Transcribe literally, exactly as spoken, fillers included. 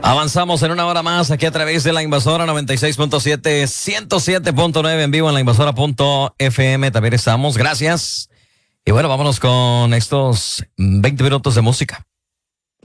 Avanzamos en una hora más aquí a través de la Invasora noventa y seis punto siete, ciento siete punto nueve en vivo en la invasora punto f m. También estamos. Gracias. Y bueno, vámonos con estos veinte minutos de música.